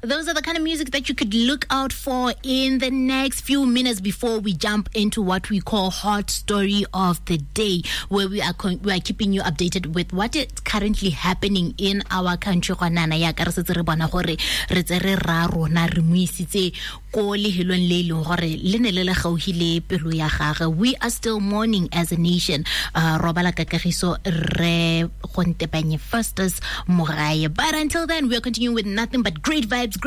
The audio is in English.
those are the kind of music that you could look out for in the next few minutes before we jump into what we call Hot Story of the Day, where we are keeping you updated with what is currently happening in our country. We are still mourning as a nation. But until then, we are continuing with nothing but great vibes.